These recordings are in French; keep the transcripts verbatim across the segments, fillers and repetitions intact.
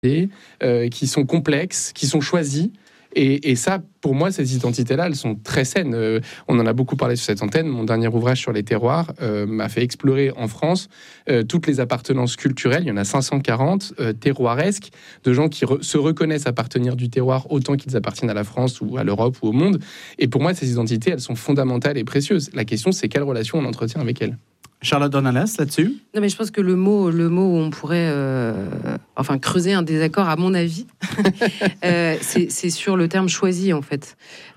euh, qui sont complexes, qui sont choisies. Et, et ça, pour moi, ces identités-là, elles sont très saines. Euh, on en a beaucoup parlé sur cette antenne. Mon dernier ouvrage sur les terroirs euh, m'a fait explorer en France euh, toutes les appartenances culturelles. Il y en a cinq cent quarante euh, terroiresques, de gens qui re- se reconnaissent appartenir du terroir autant qu'ils appartiennent à la France ou à l'Europe ou au monde. Et pour moi, ces identités, elles sont fondamentales et précieuses. La question, c'est quelle relation on entretient avec elles. Charlotte Dornalas, là-dessus ? Non, mais je pense que le mot, le mot où on pourrait euh, enfin, creuser un désaccord, à mon avis, euh, c'est, c'est sur le terme choisi, en fait.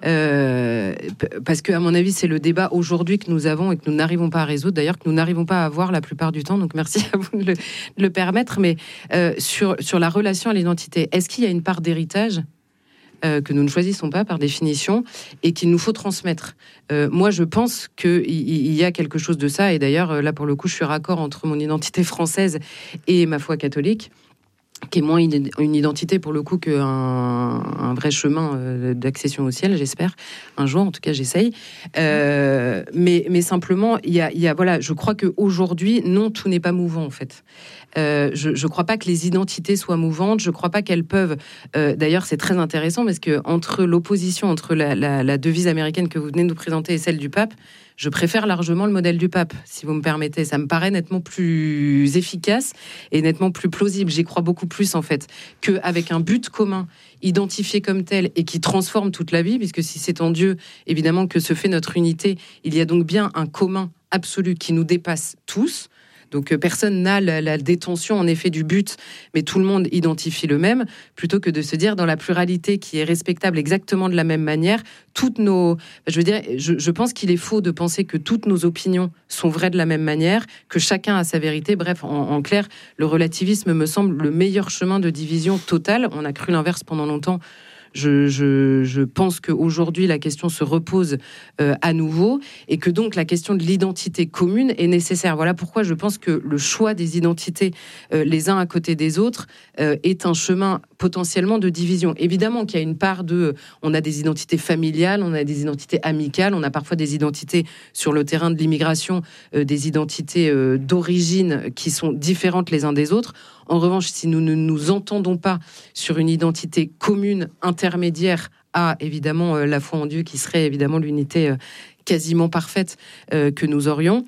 Euh, parce que, à mon avis, c'est le débat aujourd'hui que nous avons et que nous n'arrivons pas à résoudre, d'ailleurs, que nous n'arrivons pas à avoir la plupart du temps. Donc, merci à vous de le, de le permettre. Mais euh, sur, sur la relation à l'identité, est-ce qu'il y a une part d'héritage Euh, que nous ne choisissons pas par définition et qu'il nous faut transmettre. Euh, moi, je pense qu'il y, y a quelque chose de ça, et d'ailleurs, là, pour le coup, je suis raccord entre mon identité française et ma foi catholique, qui est moins une identité, pour le coup, qu'un un vrai chemin d'accession au ciel, j'espère, un jour, en tout cas, j'essaye. Euh, mais, mais simplement, il y a, y a, voilà, je crois qu'aujourd'hui, non, tout n'est pas mouvant, en fait. Euh, je ne crois pas que les identités soient mouvantes. Je ne crois pas qu'elles peuvent... Euh, d'ailleurs, c'est très intéressant parce que entre l'opposition entre la, la, la devise américaine que vous venez de nous présenter et celle du pape, je préfère largement le modèle du pape, si vous me permettez. Ça me paraît nettement plus efficace et nettement plus plausible. J'y crois beaucoup plus, en fait, qu'avec un but commun, identifié comme tel et qui transforme toute la vie, puisque si c'est en Dieu, évidemment, que se fait notre unité, il y a donc bien un commun absolu qui nous dépasse tous. Donc euh, personne n'a la, la détention en effet du but, mais tout le monde identifie le même, plutôt que de se dire dans la pluralité qui est respectable exactement de la même manière, toutes nos, je veux dire, je, je pense qu'il est faux de penser que toutes nos opinions sont vraies de la même manière, que chacun a sa vérité. Bref, en, en clair, le relativisme me semble le meilleur chemin de division totale. On a cru l'inverse pendant longtemps. Je, je, je pense qu'aujourd'hui, la question se repose euh, à nouveau et que donc la question de l'identité commune est nécessaire. Voilà pourquoi je pense que le choix des identités euh, les uns à côté des autres euh, est un chemin potentiellement de division. Évidemment qu'il y a une part de... On a des identités familiales, on a des identités amicales, on a parfois des identités sur le terrain de l'immigration, euh, des identités euh, d'origine qui sont différentes les uns des autres. En revanche, si nous ne nous entendons pas sur une identité commune, intermédiaire à, évidemment, euh, la foi en Dieu, qui serait évidemment l'unité euh, quasiment parfaite euh, que nous aurions,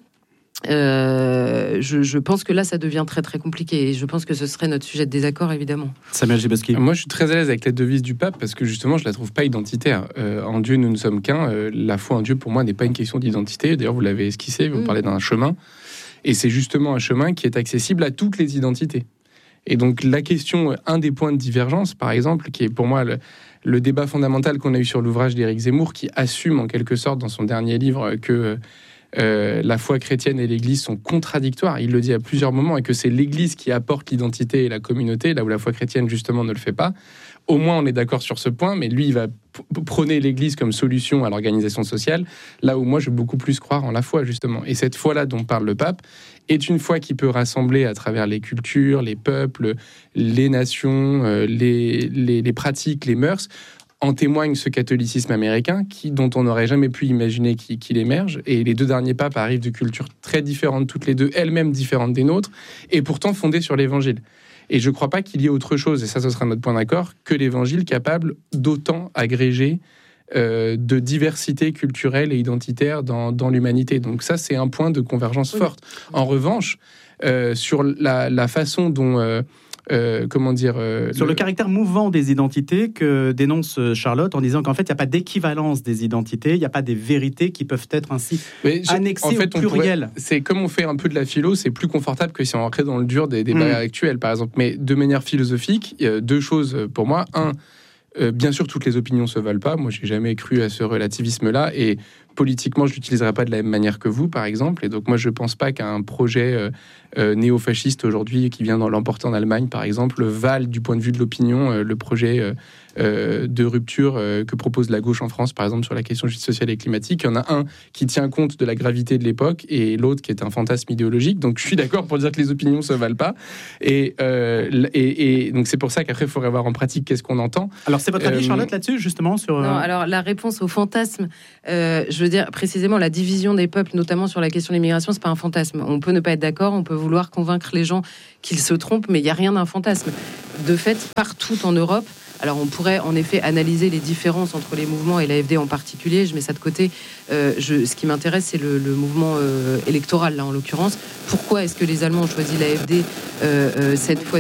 euh, je, je pense que là, ça devient très, très compliqué. Et je pense que ce serait notre sujet de désaccord, évidemment. Samuel Gibaski. Moi, je suis très à l'aise avec la devise du pape parce que, justement, je la trouve pas identitaire. Euh, en Dieu, nous ne sommes qu'un. Euh, la foi en Dieu, pour moi, n'est pas une question d'identité. D'ailleurs, vous l'avez esquissé, vous mmh. parlez d'un chemin. Et c'est justement un chemin qui est accessible à toutes les identités. Et donc la question, un des points de divergence, par exemple, qui est pour moi le, le débat fondamental qu'on a eu sur l'ouvrage d'Éric Zemmour, qui assume en quelque sorte dans son dernier livre que euh, la foi chrétienne et l'Église sont contradictoires. Il le dit à plusieurs moments, et que c'est l'Église qui apporte l'identité et la communauté, là où la foi chrétienne justement ne le fait pas. Au moins on est d'accord sur ce point, mais lui il va prôner l'Église comme solution à l'organisation sociale, là où moi je veux beaucoup plus croire en la foi justement. Et cette foi-là dont parle le pape est une foi qui peut rassembler à travers les cultures, les peuples, les nations, euh, les, les, les pratiques, les mœurs. En témoigne ce catholicisme américain qui, dont on n'aurait jamais pu imaginer qu'il, qu'il émerge. Et les deux derniers papes arrivent de cultures très différentes, toutes les deux, elles-mêmes différentes des nôtres, et pourtant fondées sur l'Évangile. Et je ne crois pas qu'il y ait autre chose, et ça, ce sera notre point d'accord, que l'Évangile capable d'autant agréger euh, de diversité culturelle et identitaire dans, dans l'humanité. Donc ça, c'est un point de convergence oui. forte. En revanche, euh, sur la, la façon dont... Euh, Euh, comment dire euh, sur le... le caractère mouvant des identités que dénonce Charlotte en disant qu'en fait il n'y a pas d'équivalence des identités, il n'y a pas des vérités qui peuvent être ainsi je, annexées en fait, au pluriel. Pourrait, c'est comme on fait un peu de la philo, c'est plus confortable que si on rentrait dans le dur des débats mmh. actuels par exemple. Mais de manière philosophique, il y a deux choses pour moi. Un, euh, bien sûr toutes les opinions se valent pas. Moi j'ai jamais cru à ce relativisme-là et politiquement, je l'utiliserai pas de la même manière que vous, par exemple. Et donc, moi, je pense pas qu'un projet euh, euh, néo-fasciste aujourd'hui qui vient dans l'emporter en Allemagne, par exemple, vale du point de vue de l'opinion euh, le projet euh, euh, de rupture euh, que propose la gauche en France, par exemple, sur la question justice sociale et climatique. Il y en a un qui tient compte de la gravité de l'époque et l'autre qui est un fantasme idéologique. Donc, je suis d'accord pour dire que les opinions se valent pas. Et, euh, et, et donc, c'est pour ça qu'après, il faudrait voir en pratique qu'est-ce qu'on entend. Alors, c'est votre avis, euh, Charlotte, là-dessus, justement sur, euh... Non, alors, la réponse au fantasme, euh, je veux dire, précisément, la division des peuples, notamment sur la question de l'immigration, c'est pas un fantasme. On peut ne pas être d'accord, on peut vouloir convaincre les gens qu'ils se trompent, mais il n'y a rien d'un fantasme. De fait, partout en Europe, alors on pourrait en effet analyser les différences entre les mouvements et l'A F D en particulier, je mets ça de côté. Euh, je, ce qui m'intéresse, c'est le, le mouvement euh, électoral, là, en l'occurrence. Pourquoi est-ce que les Allemands ont choisi l'A F D euh, euh, cette fois-ci ?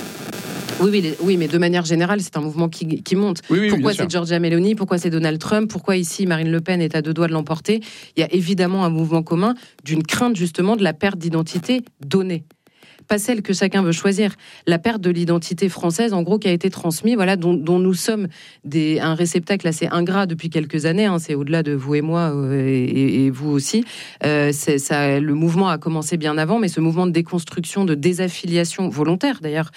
Oui, oui, les, oui, mais de manière générale, c'est un mouvement qui, qui monte. Oui, oui, pourquoi c'est Giorgia Meloni ? Pourquoi c'est Donald Trump ? Pourquoi ici Marine Le Pen est à deux doigts de l'emporter ? Il y a évidemment un mouvement commun d'une crainte justement de la perte d'identité donnée. Pas celle que chacun veut choisir. La perte de l'identité française, en gros, qui a été transmise, voilà, dont, dont nous sommes des, un réceptacle assez ingrat depuis quelques années. Hein, c'est au-delà de vous et moi euh, et, et vous aussi. Euh, c'est, ça, le mouvement a commencé bien avant, mais ce mouvement de déconstruction, de désaffiliation volontaire d'ailleurs,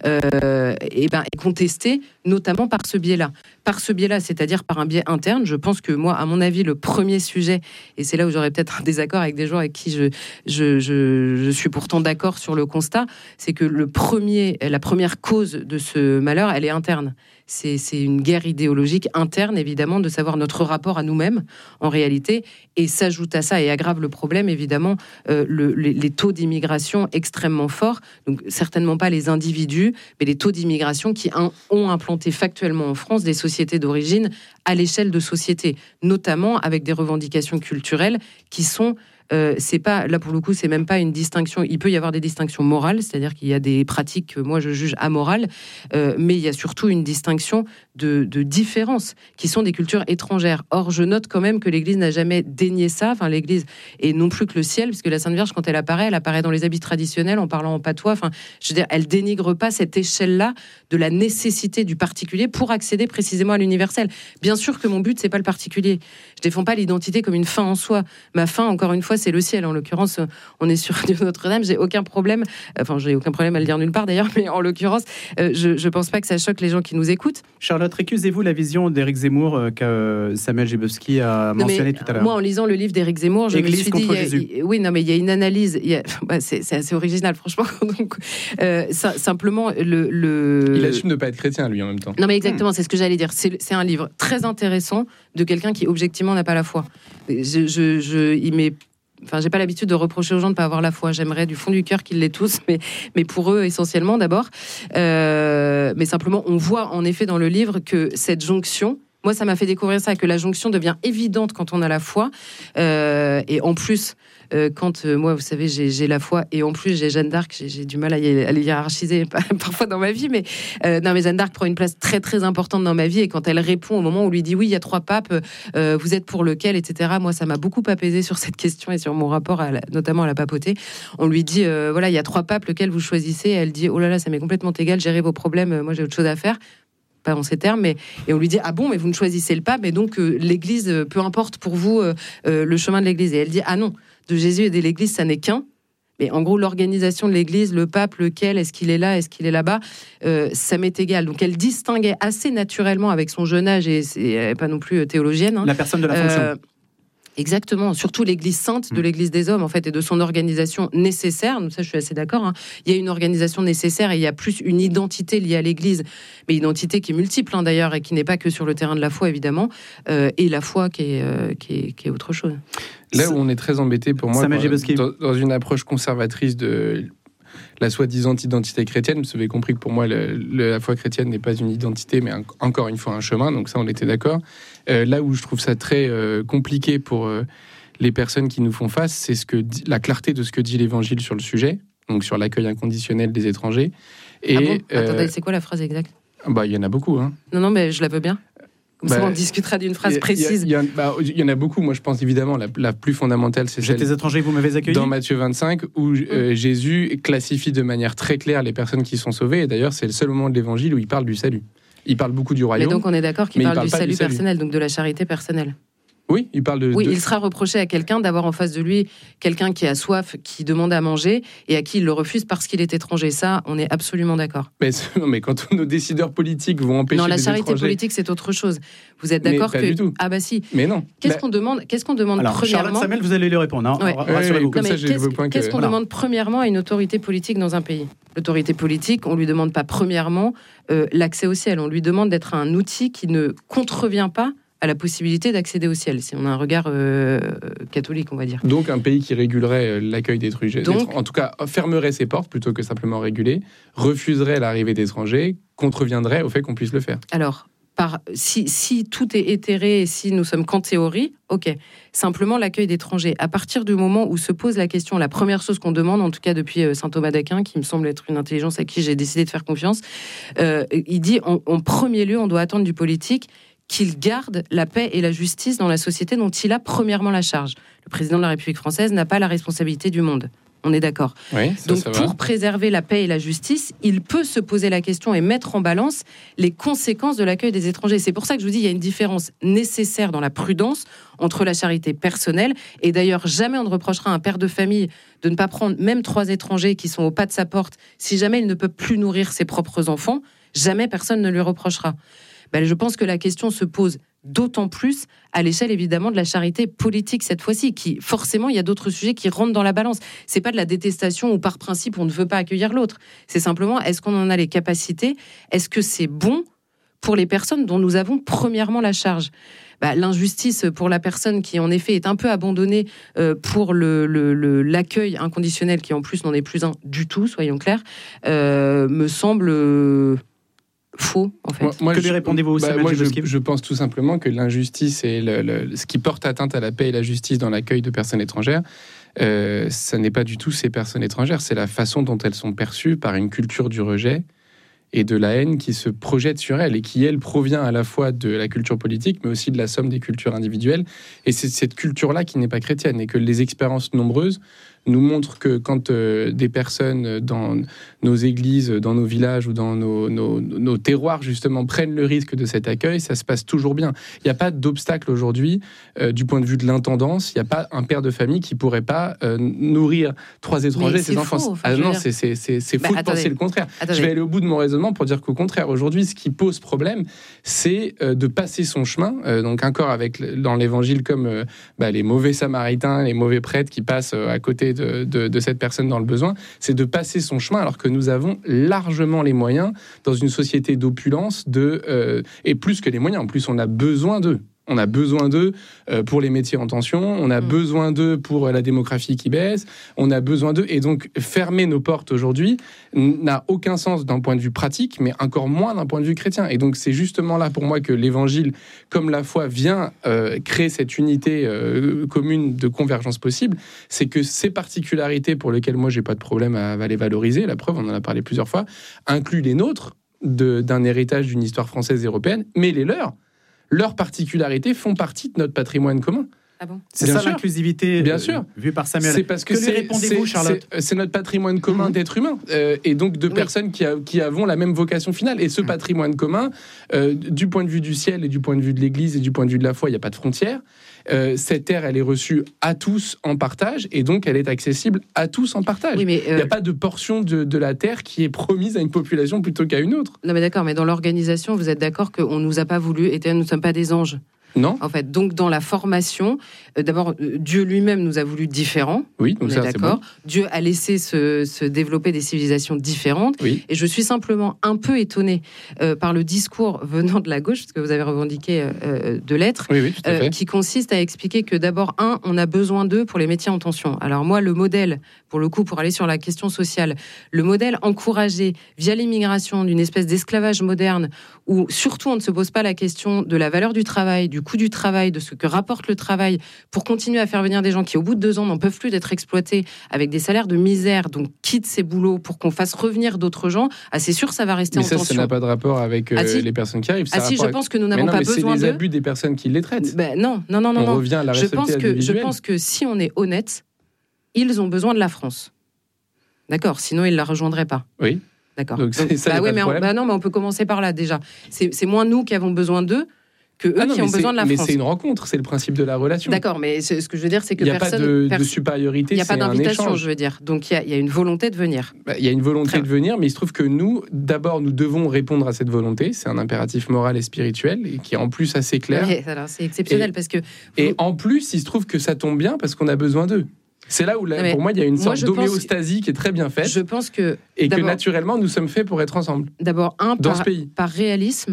euh, et ben, est contesté, notamment par ce biais-là. Par ce biais-là, c'est-à-dire par un biais interne. Je pense que moi, à mon avis, le premier sujet, et c'est là où j'aurais peut-être un désaccord avec des gens avec qui je, je, je, je suis pourtant d'accord sur le constat, c'est que le premier, la première cause de ce malheur, elle est interne. C'est, c'est une guerre idéologique interne, évidemment, de savoir notre rapport à nous-mêmes, en réalité, et s'ajoute à ça et aggrave le problème, évidemment, euh, le, les, les taux d'immigration extrêmement forts, donc certainement pas les individus, mais les taux d'immigration qui un, ont implanté factuellement en France des sociétés d'origine à l'échelle de sociétés, notamment avec des revendications culturelles qui sont... Euh, c'est pas, là pour le coup, c'est même pas une distinction. Il peut y avoir des distinctions morales, c'est-à-dire qu'il y a des pratiques que moi je juge amorales, euh, mais il y a surtout une distinction de, de différences qui sont des cultures étrangères. Or, je note quand même que l'Église n'a jamais dénié ça, enfin l'Église et non plus que le ciel, puisque la Sainte Vierge, quand elle apparaît, elle apparaît dans les habits traditionnels en parlant en patois. Enfin, je veux dire, elle dénigre pas cette échelle-là de la nécessité du particulier pour accéder précisément à l'universel. Bien sûr que mon but, c'est pas le particulier. Je défends pas l'identité comme une fin en soi. Ma fin, encore une fois, c'est le ciel. En l'occurrence, on est sur Notre-Dame. J'ai aucun problème, enfin, j'ai aucun problème à le dire nulle part d'ailleurs, mais en l'occurrence, euh, je, je pense pas que ça choque les gens qui nous écoutent. Charlotte, récusez-vous la vision d'Éric Zemmour euh, que Samuel Gébowski a mentionné tout à l'heure. Moi, en lisant le livre d'Éric Zemmour, je Église me suis contre dit, Jésus. Il y a, oui, non, mais il y a une analyse. Il y a, bah, c'est, c'est assez original, franchement. Donc, euh, ça, simplement, le, le. Il assume de pas être chrétien, lui, en même temps. Non, mais exactement, hmm. c'est ce que j'allais dire. C'est, c'est un livre très intéressant de quelqu'un qui objectivement n'a pas la foi. Je, je, je, il m'est Enfin, j'ai pas l'habitude de reprocher aux gens de pas avoir la foi. J'aimerais du fond du cœur qu'ils l'aient tous, mais, mais pour eux essentiellement d'abord. Euh, mais simplement, on voit en effet dans le livre que cette jonction, moi, ça m'a fait découvrir ça, que la jonction devient évidente quand on a la foi. Euh, et en plus, euh, quand euh, moi, vous savez, j'ai, j'ai la foi, et en plus j'ai Jeanne d'Arc, j'ai, j'ai du mal à, y, à les hiérarchiser parfois dans ma vie, mais euh, non, mais Jeanne d'Arc prend une place très très importante dans ma vie, et quand elle répond au moment où on lui dit oui, il y a trois papes, euh, vous êtes pour lequel, et cetera. Moi, ça m'a beaucoup apaisé sur cette question et sur mon rapport, à la, notamment à la papauté. On lui dit euh, voilà, il y a trois papes, lequel vous choisissez ? Et elle dit oh là là, ça m'est complètement égal, gérez vos problèmes, moi j'ai autre chose à faire. Pas en ces termes, mais et on lui dit ah bon, mais vous ne choisissez le pape, et donc euh, l'Église, euh, peu importe pour vous euh, euh, le chemin de l'Église. Et elle dit ah non, de Jésus et de l'Église, ça n'est qu'un. Mais en gros, l'organisation de l'Église, le pape, lequel, est-ce qu'il est là, est-ce qu'il est là-bas, euh, ça m'est égal. Donc elle distinguait assez naturellement avec son jeune âge, et c'est pas non plus théologienne. Hein, la personne de la fonction. Euh, Exactement, surtout l'Église sainte de l'Église des hommes, en fait, et de son organisation nécessaire. Donc ça, je suis assez d'accord. Hein. Il y a une organisation nécessaire et il y a plus une identité liée à l'Église, mais identité qui est multiple, hein, d'ailleurs, et qui n'est pas que sur le terrain de la foi, évidemment, euh, et la foi qui est, euh, qui est, qui est autre chose. Là où on est très embêté, pour moi, dans, dans une approche conservatrice de la soi-disant identité chrétienne, vous avez compris que pour moi, le, le, la foi chrétienne n'est pas une identité, mais un, encore une fois un chemin, donc ça, on était d'accord. Euh, là où je trouve ça très euh, compliqué pour euh, les personnes qui nous font face, c'est ce que dit, la clarté de ce que dit l'Évangile sur le sujet, donc sur l'accueil inconditionnel des étrangers. Et, ah bon euh, Attendez, c'est quoi la phrase exacte ? Bah, il y en a beaucoup. Hein. Non, non, mais je la veux bien. Comme bah, ça, on discutera d'une phrase précise. Il y, y, bah, y en a beaucoup. Moi, je pense évidemment la, la plus fondamentale, c'est celle. J'étais étranger, vous m'avez accueilli. Dans Matthieu vingt-cinq, où euh, mmh. Jésus classifie de manière très claire les personnes qui sont sauvées. Et d'ailleurs, c'est le seul moment de l'Évangile où il parle du salut. Il parle beaucoup du royaume. Mais donc, on est d'accord qu'il parle, parle du salut, du salut personnel, donc de la charité personnelle. Oui, il parle de... Oui, de... il sera reproché à quelqu'un d'avoir en face de lui quelqu'un qui a soif, qui demande à manger, et à qui il le refuse parce qu'il est étranger. Ça, on est absolument d'accord. Mais, non, mais quand nos décideurs politiques vont empêcher non, la des charité étrangers... politique, c'est autre chose. Vous êtes d'accord mais pas que... du tout. Ah bah si. Mais non. Qu'est-ce bah... qu'on demande, qu'est-ce qu'on demande Alors, premièrement... Charlotte Samuel, vous allez lui répondre. Hein ouais. Rassurez-vous. Comme non, ça, j'ai qu'est-ce, le point qu'est-ce que... qu'on demande premièrement à une autorité politique dans un pays ? L'autorité politique, on lui demande pas premièrement euh, l'accès au ciel. On lui demande d'être un outil qui ne contrevient pas à la possibilité d'accéder au ciel, si on a un regard euh, catholique, on va dire. Donc un pays qui régulerait l'accueil d'étrangers, Donc, en tout cas fermerait ses portes plutôt que simplement réguler, refuserait l'arrivée d'étrangers, contreviendrait au fait qu'on puisse le faire. Alors, par, si, si tout est éthéré et si nous sommes qu'en théorie, ok. Simplement l'accueil d'étrangers. À partir du moment où se pose la question, la première chose qu'on demande, en tout cas depuis saint Thomas d'Aquin, qui me semble être une intelligence à qui j'ai décidé de faire confiance, euh, il dit en, en premier lieu, on doit attendre du politique qu'il garde la paix et la justice dans la société dont il a premièrement la charge. Le président de la République française n'a pas la responsabilité du monde. On est d'accord. Oui, ça, Donc, ça pour va. préserver la paix et la justice, il peut se poser la question et mettre en balance les conséquences de l'accueil des étrangers. C'est pour ça que je vous dis, il y a une différence nécessaire dans la prudence entre la charité personnelle. Et d'ailleurs, jamais on ne reprochera à un père de famille de ne pas prendre même trois étrangers qui sont au pas de sa porte si jamais il ne peut plus nourrir ses propres enfants. Jamais personne ne lui reprochera. Ben, je pense que la question se pose d'autant plus à l'échelle évidemment de la charité politique cette fois-ci, qui forcément il y a d'autres sujets qui rentrent dans la balance. C'est pas de la détestation où par principe on ne veut pas accueillir l'autre. C'est simplement est-ce qu'on en a les capacités, est-ce que c'est bon pour les personnes dont nous avons premièrement la charge. Bah, l'injustice pour la personne qui en effet est un peu abandonnée euh, pour le, le, le, l'accueil inconditionnel qui en plus n'en est plus un du tout, soyons clairs, euh, me semble euh, faux, en fait. Moi, moi, que je, lui répondez-vous, bah, moi, je, je pense tout simplement que l'injustice et le, le, ce qui porte atteinte à la paix et la justice dans l'accueil de personnes étrangères, euh, ça n'est pas du tout ces personnes étrangères, c'est la façon dont elles sont perçues par une culture du rejet et de la haine qui se projette sur elles et qui, elle, provient à la fois de la culture politique, mais aussi de la somme des cultures individuelles. Et c'est cette culture-là qui n'est pas chrétienne et que les expériences nombreuses nous montrent que quand euh, des personnes dans nos églises, dans nos villages ou dans nos, nos, nos terroirs, justement, prennent le risque de cet accueil, ça se passe toujours bien. Il n'y a pas d'obstacle aujourd'hui euh, du point de vue de l'intendance. Il n'y a pas un père de famille qui ne pourrait pas euh, nourrir trois étrangers, ses enfants. Faux, ah non, dire... c'est, c'est, c'est, c'est bah, faux de attendez, penser le contraire. Attendez. Je vais aller au bout de mon raisonnement pour dire qu'au contraire, aujourd'hui, ce qui pose problème, c'est euh, de passer son chemin. Euh, donc encore avec, dans l'évangile, comme euh, bah, les mauvais samaritains, les mauvais prêtres qui passent euh, à côté de, de, de cette personne dans le besoin, c'est de passer son chemin alors que nous avons largement les moyens dans une société d'opulence de, euh, et plus que les moyens, en plus on a besoin d'eux. On a besoin d'eux pour les métiers en tension, on a mmh. besoin d'eux pour la démographie qui baisse, on a besoin d'eux. Et donc, fermer nos portes aujourd'hui n'a aucun sens d'un point de vue pratique, mais encore moins d'un point de vue chrétien. Et donc, c'est justement là pour moi que l'Évangile, comme la foi, vient euh, créer cette unité euh, commune de convergence possible. C'est que ces particularités pour lesquelles moi, j'ai pas de problème à, à les valoriser, la preuve, on en a parlé plusieurs fois, incluent les nôtres de, d'un héritage d'une histoire française et européenne, mais les leurs. Leurs particularités font partie de notre patrimoine commun. Ah bon ? C'est Bien ça sûr. L'inclusivité Bien sûr. Euh, vue par Samuel. C'est parce que, que c'est, lui répondez-vous, c'est, Charlotte c'est, c'est notre patrimoine commun mmh. d'êtres humains euh, et donc de oui. personnes qui, a, qui avons la même vocation finale. Et ce mmh. patrimoine commun, euh, du point de vue du ciel et du point de vue de l'Église et du point de vue de la foi, il n'y a pas de frontières. Euh, cette terre, elle est reçue à tous en partage et donc elle est accessible à tous en partage. Oui, mais euh... il n'y a pas de portion de, de la terre qui est promise à une population plutôt qu'à une autre. Non, mais d'accord, mais dans l'organisation, vous êtes d'accord qu'on ne nous a pas voulu et nous ne sommes pas des anges ? Non. En fait, donc dans la formation, euh, d'abord, euh, Dieu lui-même nous a voulu différents. Oui, donc on ça, est d'accord. C'est bon. Dieu a laissé se, se développer des civilisations différentes. Oui. Et je suis simplement un peu étonnée euh, par le discours venant de la gauche, parce que vous avez revendiqué euh, de l'être, oui, oui, tout à fait. Euh, qui consiste à expliquer que d'abord, un, on a besoin d'eux pour les métiers en tension. Alors moi, le modèle, pour le coup, pour aller sur la question sociale, le modèle encouragé via l'immigration d'une espèce d'esclavage moderne, où surtout on ne se pose pas la question de la valeur du travail, du coût du travail, de ce que rapporte le travail, pour continuer à faire venir des gens qui, au bout de deux ans, n'en peuvent plus d'être exploités avec des salaires de misère, donc quittent ces boulots pour qu'on fasse revenir d'autres gens, ah, c'est sûr ça va rester mais en ça, tension. Ça n'a pas de rapport avec euh, ah, si. les personnes qui arrivent. Ah si, je avec... pense que nous n'avons non, pas mais besoin d'eux. C'est les abus des personnes qui les traitent. Ben, non, non, non, non. On non. revient à la je pense que Je pense que si on est honnête, ils ont besoin de la France. D'accord, sinon ils ne la rejoindraient pas. Oui. D'accord. Donc, c'est, ça, bah ouais, mais on, bah non, mais on peut commencer par là déjà. C'est, c'est moins nous qui avons besoin d'eux que eux ah non, qui ont besoin de la mais France. Mais c'est une rencontre, c'est le principe de la relation. D'accord, mais ce, ce que je veux dire, c'est que il n'y a personne, pas de, pers- de supériorité, il n'y a c'est pas d'invitation, un échange. Je veux dire. Donc il y, y a une volonté de venir. Bah, il y a une volonté Très de venir, mais il se trouve que nous, d'abord, nous devons répondre à cette volonté. C'est un impératif moral et spirituel et qui est en plus assez clair. Ouais, alors c'est exceptionnel et, parce que. Et vous... en plus, il se trouve que ça tombe bien parce qu'on a besoin d'eux. C'est là où, là, pour moi, il y a une sorte d'homéostasie qui est très bien faite. Je pense que et que naturellement, nous sommes faits pour être ensemble. D'abord, un dans par, ce pays. par réalisme.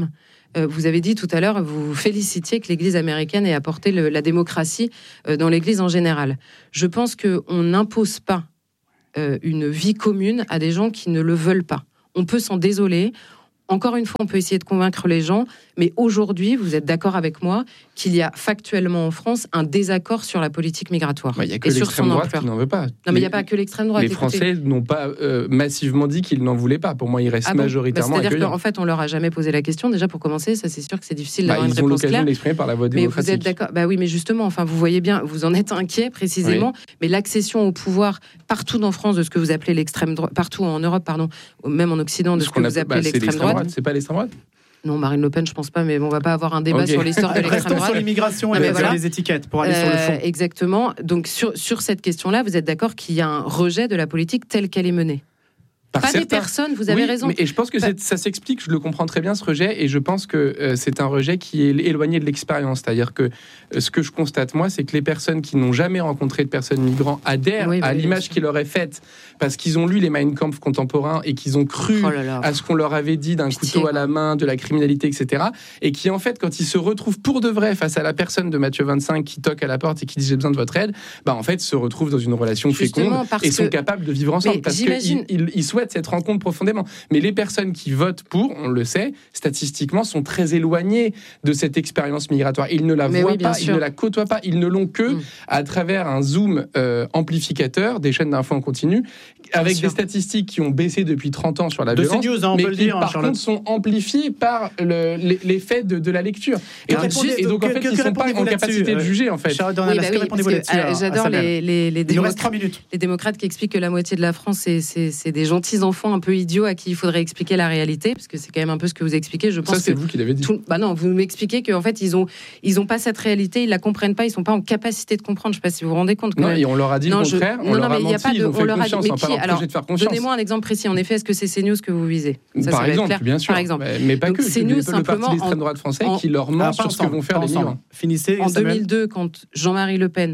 euh, vous avez dit tout à l'heure, vous vous félicitiez que l'Église américaine ait apporté le, la démocratie euh, dans l'Église en général. Je pense qu'on n'impose pas euh, une vie commune à des gens qui ne le veulent pas. On peut s'en désoler. Encore une fois, on peut essayer de convaincre les gens, mais aujourd'hui, vous êtes d'accord avec moi qu'il y a factuellement en France un désaccord sur la politique migratoire. Il n'y a que l'extrême droite qui n'en veut pas. Non, mais il n'y a pas que l'extrême droite. Les Français écoutez. n'ont pas euh, massivement dit qu'ils n'en voulaient pas. Pour moi, ils restent ah bon majoritairement bah, C'est-à-dire qu'en fait, on leur a jamais posé la question. Déjà, pour commencer, ça c'est sûr que c'est difficile d'avoir bah, une réponse claire. Ils ont l'occasion de l'exprimer par la voie démocratique. Mais vous êtes d'accord. Bah oui, mais justement, enfin, vous voyez bien, vous en êtes inquiet précisément. Oui. Mais l'accession au pouvoir partout en France de ce que vous appelez l'extrême droite, partout en Europe, pardon, même en Occident, de ce, ce que vous appelez bah, l'extrême droite. droite. C'est pas l'extrême droite. Non, Marine Le Pen, je pense pas, mais bon, on va pas avoir un débat okay. sur l'histoire de l'extrême droite. Restons sur l'immigration et voilà. les étiquettes pour aller euh, sur le fond. Exactement. Donc sur sur cette question-là, vous êtes d'accord qu'il y a un rejet de la politique telle qu'elle est menée? Par pas certains. Des personnes, vous avez oui, raison. Mais, et je pense que pas... ça s'explique, je le comprends très bien ce rejet, et je pense que euh, c'est un rejet qui est éloigné de l'expérience. C'est-à-dire que euh, ce que je constate, moi, c'est que les personnes qui n'ont jamais rencontré de personnes migrantes adhèrent oui, à oui, l'image qui leur est faite parce qu'ils ont lu les Mein Kampf contemporains et qu'ils ont cru oh là là. à ce qu'on leur avait dit d'un Pitié. couteau à la main, de la criminalité, et cetera. Et qui, en fait, quand ils se retrouvent pour de vrai face à la personne de Matthieu vingt-cinq qui toque à la porte et qui dit « j'ai besoin de votre aide », bah, en fait, se retrouvent dans une relation Justement, féconde et que... sont capables de vivre ensemble. Mais parce qu'ils ils, ils souhaitent cette rencontre profondément. Mais les personnes qui votent pour, on le sait, statistiquement, sont très éloignées de cette expérience migratoire. Ils ne la Mais voient oui, pas, sûr. ils ne la côtoient pas, ils ne l'ont que mmh. à travers un zoom euh, amplificateur des chaînes d'infos en continu, avec des statistiques qui ont baissé depuis trente ans sur la de violence, news, hein, on mais peut le qui dire, par Charlotte. contre sont amplifiées par le, l'effet de, de la lecture. Et, donc, et donc, en fait, ils ne sont pas en capacité de juger, en fait. Charlotte, oui, bah oui, répondez-vous là-dessus. Euh, j'adore les, les, les, démocrates, les démocrates qui expliquent que la moitié de la France, c'est, c'est, c'est des gentils enfants un peu idiots à qui il faudrait expliquer la réalité, parce que c'est quand même un peu ce que vous expliquez. Je pense ça, c'est que vous qui l'avez dit. Tout, bah non, vous m'expliquez qu'en fait, ils ont, ils ont pas cette réalité, ils la comprennent pas, ils sont pas en capacité de comprendre. Je sais pas si vous vous rendez compte. Non, et on leur a dit non, le contraire. Je... On non, leur non, mais a menti, ils ont fait confiance. On n'a pas l'empêché de faire confiance. Donnez-moi un exemple précis. En effet, est-ce que c'est CNews que vous visez? Ça, Par exemple, bien sûr. Par exemple, mais pas que. C'est le parti d'extrême droite français qui leur ment sur ce que vont faire les migrants. Finissez. En deux mille deux, quand Jean-Marie Le Pen,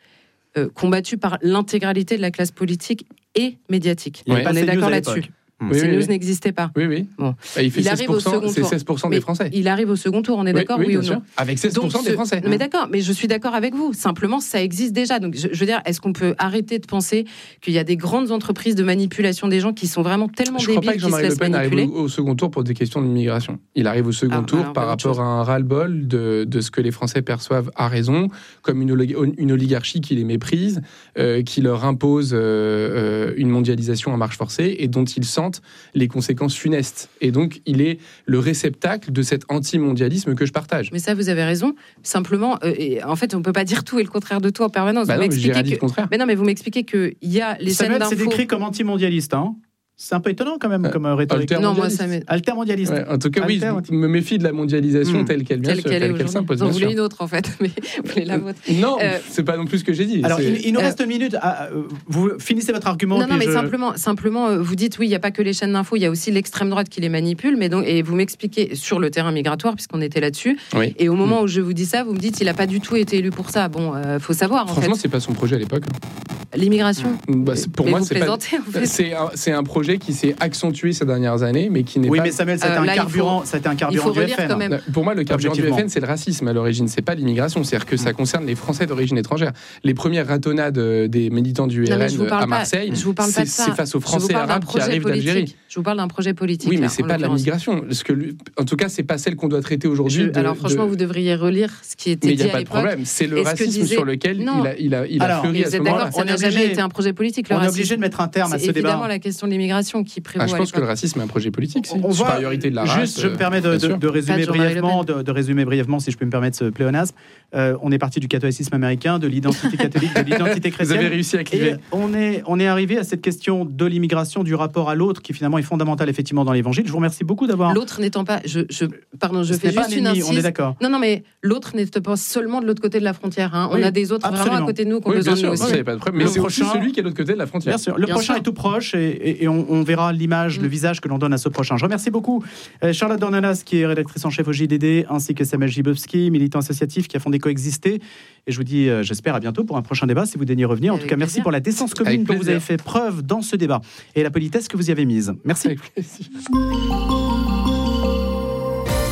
combattu par l'intégralité de la classe politique et médiatique, on est d'accord là-dessus. Oui, CNews oui, oui. n'existait pas. Oui, oui. Bon. Bah, il fait il seize pour cent, arrive au second tour. C'est seize pour cent des Français. Il arrive au second tour, on est d'accord, oui, oui, oui ou non? Avec seize pour cent Donc, des Français. Ce... Mais d'accord, mais je suis d'accord avec vous. Simplement, ça existe déjà. Donc, je, je veux dire, est-ce qu'on peut arrêter de penser qu'il y a des grandes entreprises de manipulation des gens qui sont vraiment tellement je débiles qu'ils se laissent manipuler? Je crois pas que Jean-Marie Le Pen arrive au, au second tour pour des questions d'immigration. Il arrive au second ah, tour alors, par rapport à un ras-le-bol de, de ce que les Français perçoivent à raison comme une, une oligarchie qui les méprise, euh, qui leur impose euh, une mondialisation à marche forcée et dont ils sentent les conséquences funestes. Et donc, il est le réceptacle de cet anti-mondialisme que je partage. Mais ça, vous avez raison. Simplement, euh, et en fait, on ne peut pas dire tout et le contraire de tout en permanence. Bah vous non, mais je dirais que... le contraire. Mais non, mais vous m'expliquez qu'il y a les Samuel, chaînes d'infos... c'est décrit comme anti-mondialiste, hein? C'est un peu étonnant quand même euh, comme rhétorique. Non, moi, ça m'est... Altermondialiste. Ouais, en tout cas, oui, je me méfie de la mondialisation mmh. telle qu'elle vient, telle qu'elle, telle qu'elle s'impose. Vous voulez une autre, en fait, mais vous voulez la vôtre. Non, euh... c'est pas non plus ce que j'ai dit. Alors, il, il nous reste euh... une minute. À, vous finissez votre argument. Non, non, mais je... simplement, simplement, vous dites, oui, il n'y a pas que les chaînes d'infos, il y a aussi l'extrême droite qui les manipule, mais donc, et vous m'expliquez sur le terrain migratoire, puisqu'on était là-dessus. Oui. Et au moment mmh. où je vous dis ça, vous me dites, il n'a pas du tout été élu pour ça. Bon, euh, faut savoir, en fait. Franchement, c'est pas son projet à l'époque. L'immigration bah, Pour mais moi, vous c'est plaisantez, pas... en fait. C'est un, c'est un projet qui s'est accentué ces dernières années, mais qui n'est oui, pas... Oui, mais Samuel, c'était euh, un là, carburant, faut... c'était un carburant du F N. Même. Pour moi, le carburant du F N, c'est le racisme à l'origine, c'est pas l'immigration. C'est-à-dire que ça concerne les Français d'origine étrangère. Les premières ratonnades des militants du R N à Marseille, pas, je vous parle pas de ça. C'est face aux Français arabes qui arrivent d'Algérie. Je vous parle d'un projet politique. Oui, mais là, c'est pas de la migration. En tout cas, c'est pas celle qu'on doit traiter aujourd'hui. Alors franchement, vous devriez relire ce qui était dit à l'époque. Mais il n'y a pas de problème. C'est le racisme sur lequel il a fleuri à ce moment-là. Ça n'a jamais été un projet politique. On est obligé de mettre un terme à ce débat. C'est évidemment la question de l'immigration qui prévaut. Je pense que le racisme est un projet politique. C'est une supériorité de la race. Juste, je me permets de, de, de résumer brièvement, de, de résumer brièvement, si je peux me permettre ce pléonasme. Euh, on est parti du catholicisme américain, de l'identité catholique, de l'identité chrétienne. Vous avez réussi à cliver. Et on est, on est arrivé à cette question de l'immigration, du rapport à l'autre, qui finalement est fondamental effectivement dans l'Évangile. Je vous remercie beaucoup d'avoir. L'autre n'étant pas, je, je pardon, je Ce fais juste pas une ennemi, incise. On est d'accord. Non, non, mais l'autre n'est pas seulement de l'autre côté de la frontière. Hein. Oui, on a des autres absolument. vraiment à côté de nous qui ont oui, besoin de nous aussi. aussi. Pas de problème. Mais c'est aussi celui qui est de l'autre côté de la frontière. Bien sûr. Le Bien prochain sûr. est tout proche et, et, et on, on verra l'image, mm. le visage que l'on donne à ce prochain. Je remercie beaucoup euh, Charlotte Dornalas, qui est rédactrice en chef au J D D, ainsi que Samuel Gibowski, militant associatif qui a fondé Coexister. Et je vous dis, euh, j'espère à bientôt pour un prochain débat, si vous daignez revenir. En Avec tout cas, merci plaisir. pour la décence commune dont vous avez fait preuve dans ce débat et la politesse que vous y avez mise. Merci. Avec plaisir. R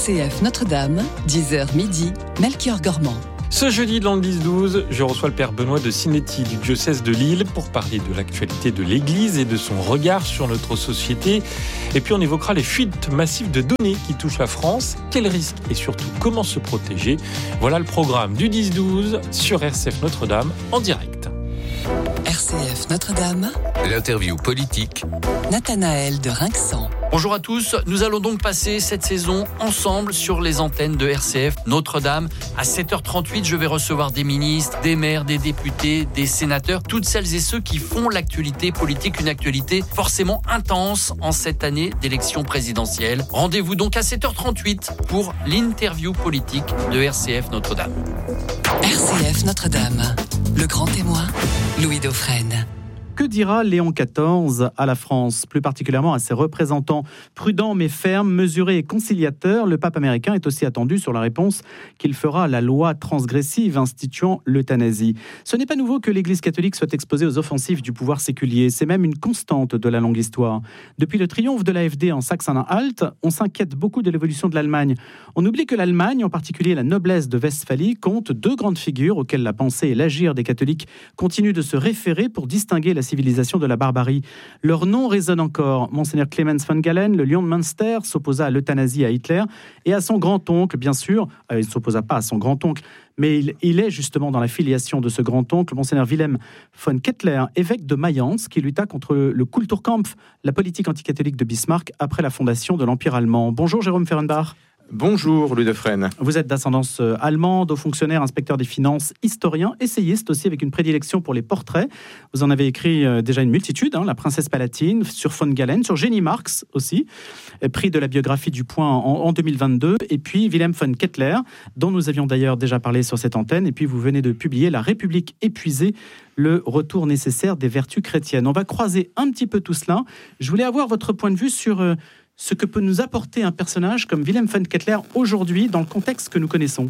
C F Notre-Dame, dix heures midi, Melchior Gormand. Ce jeudi dans le dix douze, je reçois le père Benoît de Sinetti du diocèse de Lille pour parler de l'actualité de l'Église et de son regard sur notre société. Et puis on évoquera les fuites massives de données qui touchent la France, quels risques et surtout comment se protéger. Voilà le programme du dix douze sur R C F Notre-Dame en direct. R C F Notre-Dame, l'interview politique. Nathanaël de Rinxan. Bonjour à tous, nous allons donc passer cette saison ensemble sur les antennes de R C F Notre-Dame. À sept heures trente-huit, je vais recevoir des ministres, des maires, des députés, des sénateurs, toutes celles et ceux qui font l'actualité politique, une actualité forcément intense en cette année d'élection présidentielle. Rendez-vous donc à sept heures trente-huit pour l'interview politique de R C F Notre-Dame. R C F Notre-Dame, le grand témoin, Louis Dauphren. Que dira Léon quatorze à la France, plus particulièrement à ses représentants prudents mais fermes, mesurés et conciliateurs? Le pape américain est aussi attendu sur la réponse qu'il fera à la loi transgressive instituant l'euthanasie. Ce n'est pas nouveau que l'Église catholique soit exposée aux offensives du pouvoir séculier. C'est même une constante de la longue histoire. Depuis le triomphe de l'A F D en Saxe-Anhalt, on s'inquiète beaucoup de l'évolution de l'Allemagne. On oublie que l'Allemagne, en particulier la noblesse de Westphalie, compte deux grandes figures auxquelles la pensée et l'agir des catholiques continuent de se référer pour distinguer la civilisation de la barbarie. Leur nom résonne encore. Monseigneur Clemens von Galen, le lion de Münster, s'opposa à l'euthanasie à Hitler et à son grand-oncle, bien sûr. Euh, il ne s'opposa pas à son grand-oncle, mais il, il est justement dans la filiation de ce grand-oncle, Monseigneur Wilhelm von Kettler, évêque de Mayence, qui lutta contre le Kulturkampf, la politique anticatholique de Bismarck, après la fondation de l'Empire allemand. Bonjour Jérôme Fehrenbach. Bonjour Louis Dauphren. Vous êtes d'ascendance allemande, haut fonctionnaire, inspecteur des finances, historien, essayiste aussi avec une prédilection pour les portraits. Vous en avez écrit euh, déjà une multitude, hein, La Princesse Palatine, sur von Galen, sur Jenny Marx aussi, prix de la biographie du Point en, en deux mille vingt-deux, et puis Wilhelm von Kettler, dont nous avions d'ailleurs déjà parlé sur cette antenne, et puis vous venez de publier La République épuisée, le retour nécessaire des vertus chrétiennes. On va croiser un petit peu tout cela. Je voulais avoir votre point de vue sur... Euh, ce que peut nous apporter un personnage comme Wilhelm von Kettler aujourd'hui dans le contexte que nous connaissons.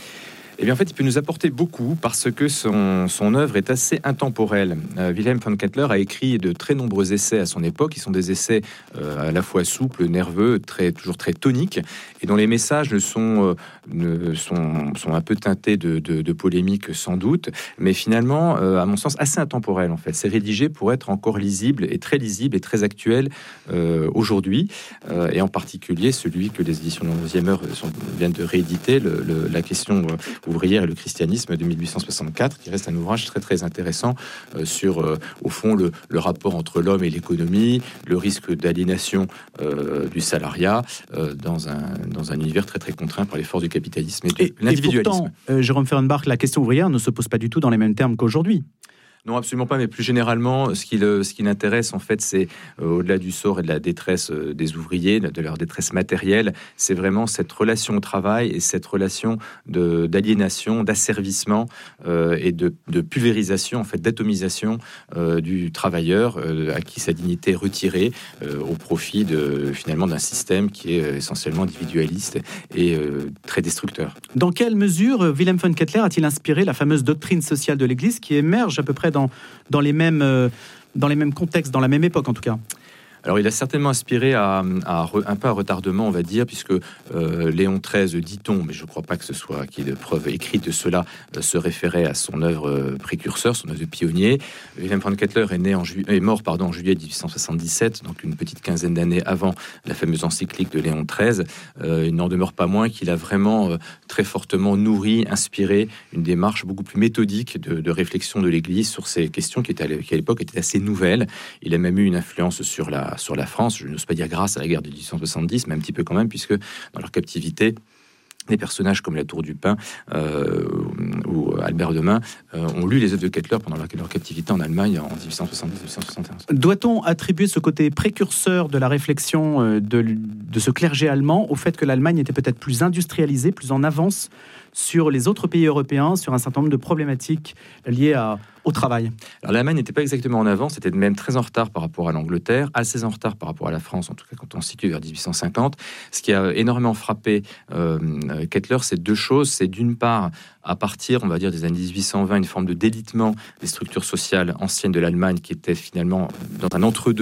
Eh bien, en fait, il peut nous apporter beaucoup parce que son, son œuvre est assez intemporelle. Euh, Wilhelm von Kettler a écrit de très nombreux essais à son époque. Ils sont des essais euh, à la fois souples, nerveux, très, toujours très toniques, et dont les messages ne sont, euh, ne sont, sont un peu teintés de, de, de polémique sans doute, mais finalement, euh, à mon sens, assez intemporel en fait. C'est rédigé pour être encore lisible et très lisible et très actuel euh, aujourd'hui, euh, et en particulier celui que les éditions de la onzième heure sont, viennent de rééditer, le, le, la question euh, ouvrière et le christianisme de mille huit cent soixante-quatre, qui reste un ouvrage très très intéressant euh, sur, euh, au fond, le, le rapport entre l'homme et l'économie, le risque d'aliénation euh, du salariat euh, dans, un, dans un univers très très contraint par les forces du capitalisme et de et, l'individualisme. Et pourtant, euh, Jérôme Fehrenbach, la question ouvrière ne se pose pas du tout dans les mêmes termes qu'aujourd'hui. Non, absolument pas, mais plus généralement, ce qui, le, ce qui l'intéresse, en fait, c'est, euh, au-delà du sort et de la détresse euh, des ouvriers, de leur détresse matérielle, c'est vraiment cette relation au travail et cette relation de, d'aliénation, d'asservissement euh, et de, de pulvérisation, en fait, d'atomisation euh, du travailleur, euh, à qui sa dignité est retirée euh, au profit, de, finalement, d'un système qui est euh, essentiellement individualiste et euh, très destructeur. Dans quelle mesure euh, Wilhelm von Kettler a-t-il inspiré la fameuse doctrine sociale de l'Église qui émerge à peu près Dans, dans, les mêmes, euh, dans les mêmes contextes, dans la même époque en tout cas? Alors, il a certainement inspiré à, à un peu à retardement, on va dire, puisque euh, Léon treize, dit-on, mais je ne crois pas que ce soit qu'il y ait de preuves écrites de cela, euh, se référait à son œuvre euh, précurseur, son œuvre de pionnier. Wilhelm von Kettler est, né en ju- est mort pardon, en juillet dix-huit cent soixante-dix-sept, donc une petite quinzaine d'années avant la fameuse encyclique de Léon treize. Euh, il n'en demeure pas moins qu'il a vraiment euh, très fortement nourri, inspiré une démarche beaucoup plus méthodique de, de réflexion de l'Église sur ces questions qui, étaient, qui à l'époque étaient assez nouvelles. Il a même eu une influence sur la sur la France, je n'ose pas dire grâce à la guerre de dix-huit cent soixante-dix, mais un petit peu quand même, puisque dans leur captivité, des personnages comme la Tour du Pin euh, ou Albert de Main euh, ont lu les œuvres de Kettler pendant leur, leur captivité en Allemagne en dix-huit cent soixante-dix dix-huit cent soixante et onze. Doit-on attribuer ce côté précurseur de la réflexion euh, de, de ce clergé allemand au fait que l'Allemagne était peut-être plus industrialisée, plus en avance sur les autres pays européens, sur un certain nombre de problématiques liées à, au travail? Alors l'Allemagne n'était pas exactement en avance, c'était même très en retard par rapport à l'Angleterre, assez en retard par rapport à la France, en tout cas quand on se situe vers dix-huit cent cinquante. Ce qui a énormément frappé euh, Kettler, c'est deux choses. C'est d'une part, à partir, on va dire, des années dix-huit cent vingt, une forme de délitement des structures sociales anciennes de l'Allemagne qui était finalement dans un entre-deux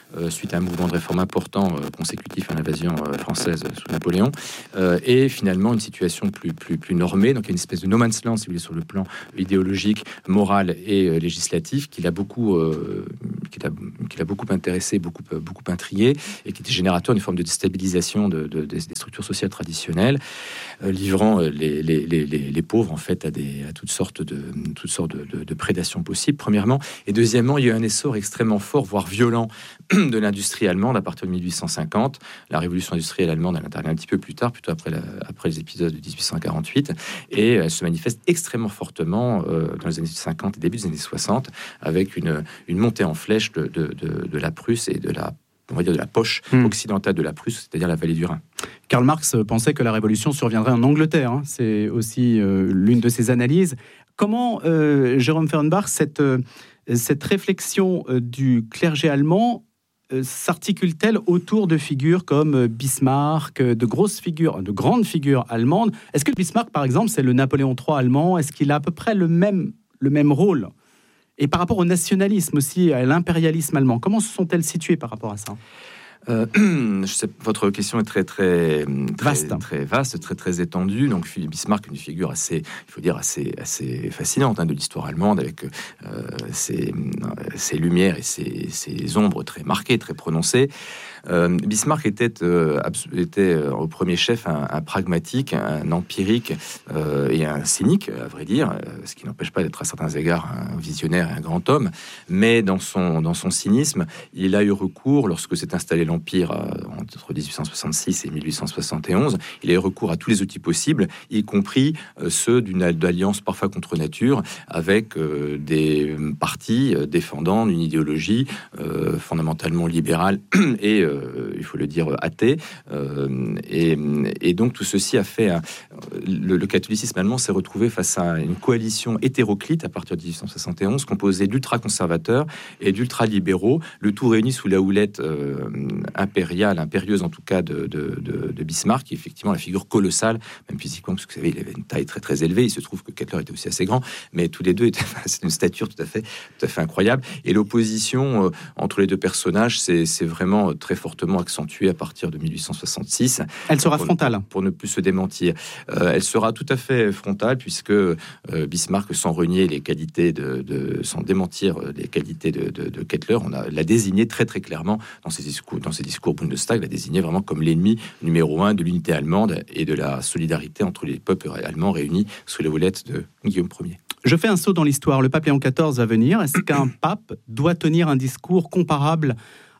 euh, suite à un mouvement de réforme important euh, consécutif à l'invasion euh, française sous Napoléon, euh, et finalement une situation plus, plus, plus normée, donc il y a une espèce de no man's land, si vous voulez, sur le plan idéologique, moral et euh, législatif, qui l'a beaucoup, euh, qui l'a, qui l'a beaucoup intéressé, beaucoup, beaucoup intrigué, et qui était générateur d'une forme de déstabilisation de, de, des, des structures sociales traditionnelles, euh, livrant les, les, les, les pauvres en fait à, des, à toutes sortes de, toutes sortes de, de, de prédations possibles, premièrement, et deuxièmement, il y a eu un essor extrêmement fort, voire violent, de l'industrie allemande à partir de mille huit cent cinquante. La révolution industrielle allemande, elle intervient un petit peu plus tard, plutôt après, la, après les épisodes de dix-huit cent quarante-huit, et elle se manifeste extrêmement fortement euh, dans les années cinquante et début des années soixante, avec une, une montée en flèche de, de, de, de la Prusse et de la, on va dire, de la poche mmh. occidentale de la Prusse, c'est-à-dire la vallée du Rhin. Karl Marx pensait que la révolution surviendrait en Angleterre. Hein. C'est aussi euh, l'une de ses analyses. Comment, euh, Jérôme Fehrenbach, cette, euh, cette réflexion euh, du clergé allemand euh, s'articule-t-elle autour de figures comme Bismarck, de grosses figures, de grandes figures allemandes? Est-ce que Bismarck, par exemple, c'est le Napoléon trois allemand? Est-ce qu'il a à peu près le même, le même rôle? Et par rapport au nationalisme aussi, à l'impérialisme allemand, comment se sont-elles situées par rapport à ça? Euh, je sais, votre question est très très, très vaste, très vaste, très très étendue. Donc Bismarck, une figure assez, il faut dire assez assez fascinante hein, de l'histoire allemande, avec euh, ses, ses lumières et ses, ses ombres très marquées, très prononcées. Euh, Bismarck était, euh, était euh, au premier chef un, un pragmatique, un empirique euh, et un cynique, à vrai dire, euh, ce qui n'empêche pas d'être à certains égards un visionnaire et un grand homme. Mais dans son, dans son cynisme, il a eu recours, lorsque s'est installé l'Empire euh, entre dix-huit cent soixante-six et mille huit cent soixante et onze, il a eu recours à tous les outils possibles, y compris euh, ceux d'une alliance parfois contre nature, avec euh, des partis euh, défendant une idéologie euh, fondamentalement libérale et euh, Euh, il faut le dire, athée. Euh, et, et donc, tout ceci a fait... Un, le, le catholicisme allemand s'est retrouvé face à une coalition hétéroclite à partir de dix-huit cent soixante et onze, composée d'ultra-conservateurs et d'ultra-libéraux, le tout réuni sous la houlette euh, impériale, impérieuse en tout cas, de, de, de, de Bismarck, qui est effectivement la figure colossale, même physiquement, parce que vous savez, il avait une taille très, très élevée. Il se trouve que Kettler était aussi assez grand, mais tous les deux étaient... C'est une stature tout à fait, tout à fait incroyable. Et l'opposition euh, entre les deux personnages, c'est, c'est vraiment très fortement accentuée à partir de mille huit cent soixante-six. Elle sera pour, frontale. Pour ne plus se démentir. Euh, elle sera tout à fait frontale, puisque euh, Bismarck, sans renier les qualités de, de sans démentir les qualités de, de, de Kettler, on a l'a désigné très très clairement dans ses discours, dans ses discours Bundestag, l'a désigné vraiment comme l'ennemi numéro un de l'unité allemande et de la solidarité entre les peuples allemands réunis sous la houlette de Guillaume Ier. Je fais un saut dans l'histoire. Le pape Léon quatorze va venir. Est-ce qu'un pape doit tenir un discours comparable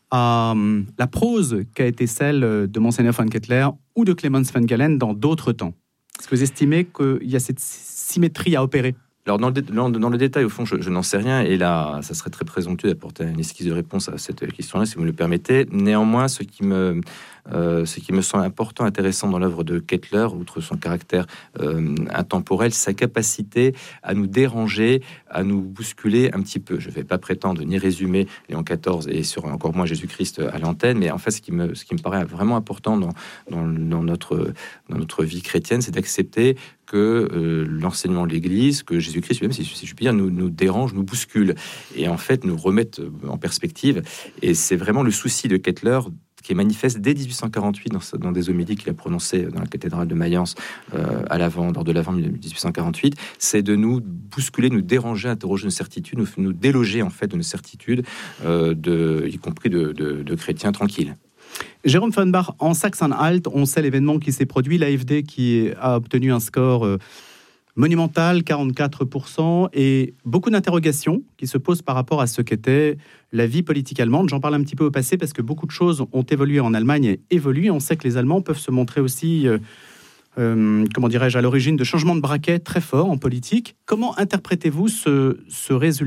à euh, la prose qu'a été celle de Monseigneur von Kettler ou de Clemens von Galen dans d'autres temps? Est-ce que vous estimez qu'il y a cette symétrie à opérer? Alors, dans le, dans, dans le détail, au fond, je, je n'en sais rien, et là, ça serait très présomptueux d'apporter une esquisse de réponse à cette question-là, si vous me le permettez. Néanmoins, ce qui me, euh, ce qui me semble important, intéressant dans l'œuvre de Kettler, outre son caractère euh, intemporel, sa capacité à nous déranger, à nous bousculer un petit peu. Je ne vais pas prétendre ni résumer Léon quatorze et sur encore moins Jésus-Christ à l'antenne, mais en fait, ce qui me, ce qui me paraît vraiment important dans, dans, dans, notre, dans notre vie chrétienne, c'est d'accepter que euh, l'enseignement de l'Église, que Jésus-Christ lui-même, si, si je puis dire, nous, nous dérange, nous bouscule, et en fait nous remettent en perspective. Et c'est vraiment le souci de Kettler qui est manifeste dès dix-huit cent quarante-huit dans, dans des homélies qu'il a prononcées dans la cathédrale de Mayence euh, à l'avant, lors de l'avant dix-huit cent quarante-huit, c'est de nous bousculer, nous déranger, interroger nos certitudes, nous, nous déloger en fait de nos certitudes, euh, de, y compris de, de, de chrétiens tranquilles. Jérôme Fehrenbach, en Sachsen-Anhalt, on sait l'événement qui s'est produit, l'A F D qui a obtenu un score euh, monumental, quarante-quatre pour cent, et beaucoup d'interrogations qui se posent par rapport à ce qu'était la vie politique allemande. J'en parle un petit peu au passé parce que beaucoup de choses ont évolué en Allemagne et évoluent. On sait que les Allemands peuvent se montrer aussi, euh, euh, comment dirais-je, à l'origine de changements de braquet très forts en politique. Comment interprétez-vous ce, ce résultat ?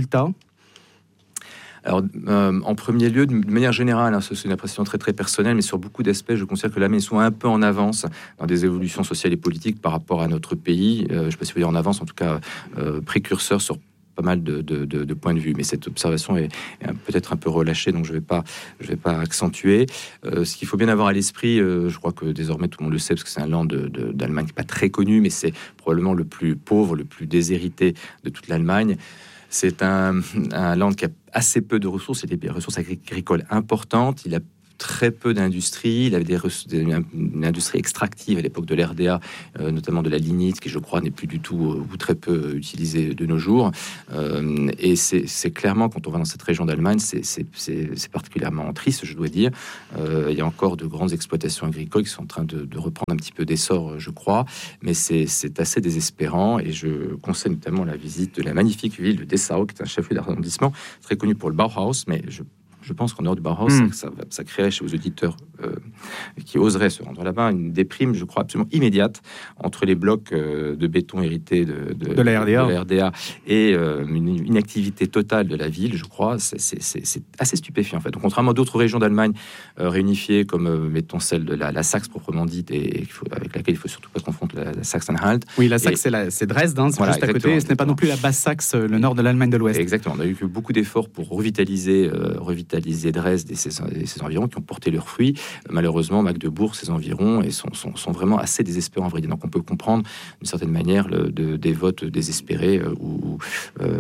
Alors, euh, en premier lieu, de manière générale, hein, c'est une impression très très personnelle, mais sur beaucoup d'aspects, je considère que l'Allemagne soit un peu en avance dans des évolutions sociales et politiques par rapport à notre pays. Euh, je ne sais pas si vous dire en avance, en tout cas euh, précurseur sur pas mal de, de, de, de points de vue. Mais cette observation est, est peut-être un peu relâchée, donc je ne vais pas, je vais pas accentuer. Euh, ce qu'il faut bien avoir à l'esprit, euh, je crois que désormais tout le monde le sait, parce que c'est un land de, de, d'Allemagne qui n'est pas très connu, mais c'est probablement le plus pauvre, le plus déshérité de toute l'Allemagne. C'est un, un land qui a assez peu de ressources, il y a des ressources agricoles importantes, il a très peu d'industrie, il avait des, des, une industrie extractive à l'époque de l'R D A, euh, notamment de la lignite, qui je crois n'est plus du tout euh, ou très peu utilisée de nos jours. Euh, et c'est, c'est clairement, quand on va dans cette région d'Allemagne, c'est, c'est, c'est, c'est particulièrement triste, je dois dire. Euh, il y a encore de grandes exploitations agricoles qui sont en train de, de reprendre un petit peu d'essor, je crois, mais c'est, c'est assez désespérant. Et je conseille notamment la visite de la magnifique ville de Dessau, qui est un chef-lieu d'arrondissement très connu pour le Bauhaus, mais je Je pense qu'en dehors du Bauhaus, mm. ça, ça créerait chez vos auditeurs euh, qui oseraient se rendre là-bas une déprime, je crois, absolument immédiate entre les blocs euh, de béton hérités de, de, de, la, R D A. de la R D A et euh, une inactivité totale de la ville, je crois. C'est, c'est, c'est, c'est assez stupéfiant, en fait. Donc, contrairement à d'autres régions d'Allemagne euh, réunifiées, comme, euh, mettons, celle de la, la Saxe proprement dite, et, et faut, avec laquelle il ne faut surtout pas confondre la, la Saxe-Anhalt. Oui, la Saxe, et, c'est, la, c'est Dresde, hein, c'est voilà, juste à côté. Et ce n'est pas non plus la Basse-Saxe, le nord de l'Allemagne de l'Ouest. Exactement. On a eu beaucoup d'efforts pour revitaliser, euh, revitaliser Dresde et ses, et ses environs, qui ont porté leurs fruits. Malheureusement, Magdebourg, ses environs, et sont, sont, sont vraiment assez désespérants, en vrai. Donc, on peut comprendre, d'une certaine manière, le, de, des votes désespérés, euh, ou euh,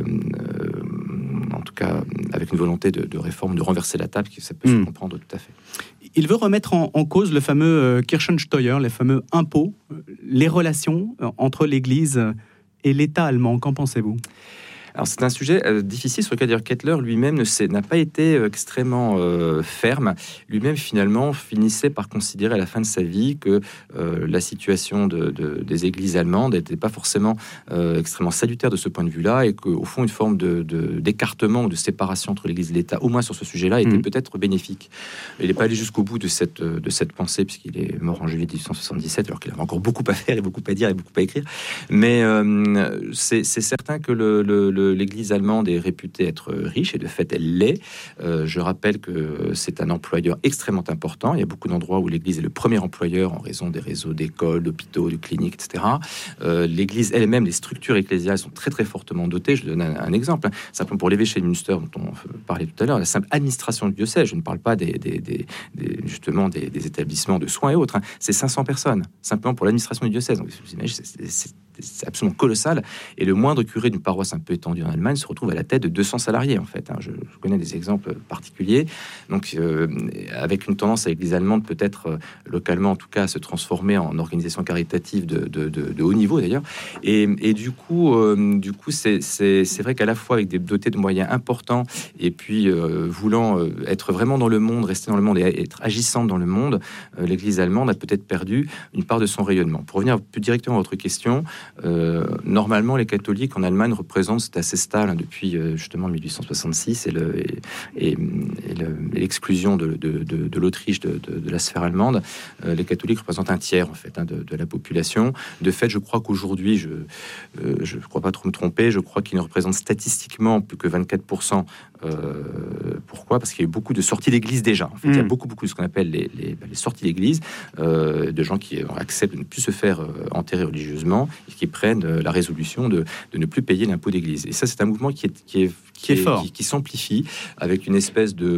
euh, en tout cas, avec une volonté de, de réforme, de renverser la table, ça peut mmh. se comprendre tout à fait. Il veut remettre en, en cause le fameux euh, Kirchensteuer, les fameux impôts, euh, les relations euh, entre l'Église et l'État allemand. Qu'en pensez-vous ? Alors, c'est un sujet euh, difficile sur lequel dire Kettler lui-même ne n'a pas été euh, extrêmement euh, ferme. Lui-même, finalement, finissait par considérer à la fin de sa vie que euh, la situation de, de, des églises allemandes n'était pas forcément euh, extrêmement salutaire de ce point de vue-là, et qu'au fond, une forme de, de, d'écartement ou de séparation entre l'Église et l'État, au moins sur ce sujet-là, était mmh. peut-être bénéfique. Il n'est pas allé jusqu'au bout de cette, de cette pensée, puisqu'il est mort en juillet dix-huit cent soixante-dix-sept, alors qu'il avait encore beaucoup à faire et beaucoup à dire et beaucoup à écrire. Mais euh, c'est, c'est certain que le, le, le l'Église allemande est réputée être riche, et de fait elle l'est. Euh, je rappelle que c'est un employeur extrêmement important. Il y a beaucoup d'endroits où l'Église est le premier employeur en raison des réseaux d'écoles, d'hôpitaux, de cliniques, et cetera. Euh, L'Église elle-même, les structures ecclésiales sont très très fortement dotées. Je donne un, un exemple, hein. Simplement pour l'évêché de Münster, dont on parlait tout à l'heure, la simple administration du diocèse, je ne parle pas des, des, des, des justement des, des établissements de soins et autres, hein. C'est cinq cents personnes, simplement pour l'administration du diocèse. Donc, vous imaginez, c'est, c'est, c'est c'est absolument colossal, et le moindre curé d'une paroisse un peu étendue en Allemagne se retrouve à la tête de deux cents salariés, en fait. Je, je connais des exemples particuliers, donc euh, avec une tendance à l'Église allemande peut-être euh, localement en tout cas à se transformer en organisation caritative de, de, de, de haut niveau d'ailleurs, et, et du coup, euh, du coup c'est, c'est, c'est vrai qu'à la fois avec des dotés de moyens importants, et puis euh, voulant euh, être vraiment dans le monde, rester dans le monde et être agissante dans le monde, euh, l'Église allemande a peut-être perdu une part de son rayonnement. Pour revenir plus directement à votre question, Euh, normalement, les catholiques en Allemagne représentent, c'est assez stable hein, depuis euh, justement mille huit cent soixante-six et, le, et, et, et, le, et l'exclusion de, de, de, de l'Autriche de, de, de la sphère allemande. Euh, les catholiques représentent un tiers en fait hein, de, de la population. De fait, je crois qu'aujourd'hui, je euh, je ne crois pas trop me tromper, je crois qu'ils ne représentent statistiquement plus que vingt-quatre pour cent. Euh, pourquoi ? Parce qu'il y a eu beaucoup de sorties d'église déjà. En fait, mmh. il y a beaucoup, beaucoup de ce qu'on appelle les, les, les sorties d'église, euh, de gens qui acceptent de ne plus se faire euh, enterrer religieusement et qui prennent euh, la résolution de, de ne plus payer l'impôt d'église. Et ça, c'est un mouvement qui est, qui est, qui qui est, est fort, qui, qui s'amplifie avec une espèce de,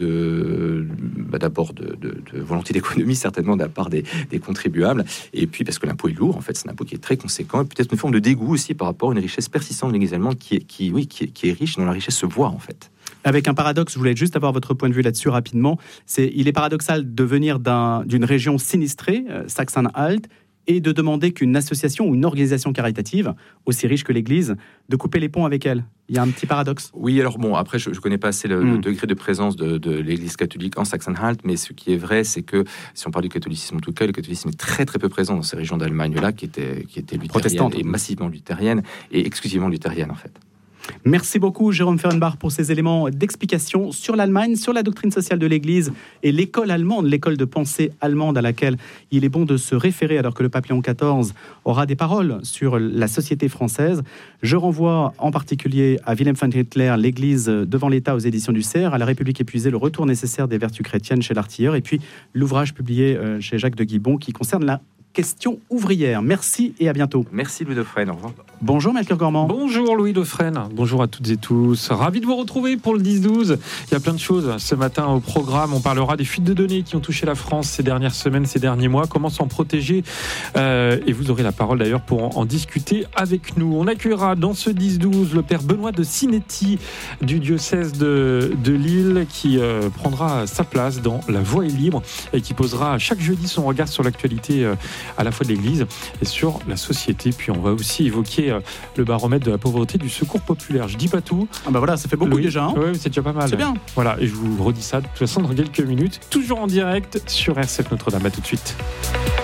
de bah, d'abord de, de, de volonté d'économie certainement de la part des, des contribuables, et puis parce que l'impôt est lourd. En fait, c'est un impôt qui est très conséquent, et peut-être une forme de dégoût aussi par rapport à une richesse persistante de l'Église allemande qui est, qui, oui, qui est, qui est riche, dont la richesse se voit en fait. Avec un paradoxe, je voulais juste avoir votre point de vue là-dessus rapidement. C'est, il est paradoxal de venir d'un, d'une région sinistrée, euh, Saxe-Anhalt, et de demander qu'une association ou une organisation caritative, aussi riche que l'Église, de couper les ponts avec elle. Il y a un petit paradoxe. Oui, alors bon, après, je ne connais pas assez le, mm. le degré de présence de, de l'Église catholique en Saxe-Anhalt, mais ce qui est vrai, c'est que, si on parle du catholicisme en tout cas, le catholicisme est très très peu présent dans ces régions d'Allemagne-là, qui étaient, qui étaient luthériennes, et massivement luthériennes, et exclusivement luthériennes en fait. Merci beaucoup Jérôme Fehrenbach pour ces éléments d'explication sur l'Allemagne, sur la doctrine sociale de l'Église et l'école allemande, l'école de pensée allemande à laquelle il est bon de se référer alors que le pape Léon quatorze aura des paroles sur la société française. Je renvoie en particulier à Wilhelm von Hitler, l'Église devant l'État aux éditions du C E R, à La République épuisée, le retour nécessaire des vertus chrétiennes chez l'Artilleur, et puis l'ouvrage publié chez Jacques de Guibon qui concerne la questions ouvrières. Merci et à bientôt. Merci Louis Dauphren, au revoir. Bonjour Melchior Gormand. Bonjour Louis Dauphren, bonjour à toutes et tous. Ravi de vous retrouver pour le dix douze. Il y a plein de choses ce matin au programme. On parlera des fuites de données qui ont touché la France ces dernières semaines, ces derniers mois. Comment s'en protéger euh, Et vous aurez la parole d'ailleurs pour en, en discuter avec nous. On accueillera dans ce dix douze le père Benoît de Sinetti du diocèse de, de Lille qui euh, prendra sa place dans La Voix est libre et qui posera chaque jeudi son regard sur l'actualité euh, à la fois de l'Église et sur la société. Puis on va aussi évoquer euh, le baromètre de la pauvreté du Secours populaire. Je dis pas tout. Ah bah voilà, ça fait beaucoup Louis. déjà. Hein. Oui, c'est déjà pas mal. C'est bien. Voilà, et je vous redis ça de toute façon dans quelques minutes, toujours en direct sur R C F Notre-Dame. À tout de suite.